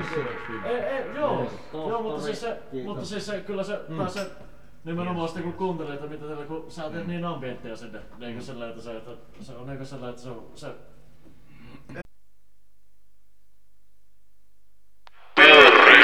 mutta siis se, kyllä se pääsee nimenomaan sitten kun kuuntelee, että mitä teillä, kun sä teet niin ambienttia sinne, niin sellainen, että se on niin sellainen, että se